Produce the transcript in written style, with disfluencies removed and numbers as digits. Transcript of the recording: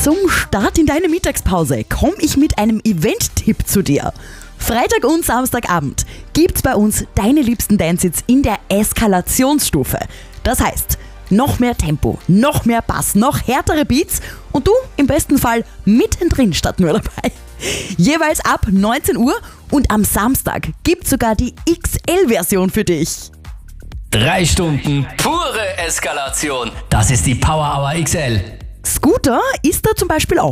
Zum Start in deine Mittagspause komme ich mit einem Event-Tipp zu dir. Freitag und Samstagabend gibt's bei uns deine liebsten Dance-Hits in der Eskalationsstufe. Das heißt, noch mehr Tempo, noch mehr Bass, noch härtere Beats und du im besten Fall mittendrin statt nur dabei. Jeweils ab 19 Uhr und am Samstag gibt's sogar die XL-Version für dich. 3 Stunden pure Eskalation. Das ist die Power Hour XL. Scooter ist da zum Beispiel auch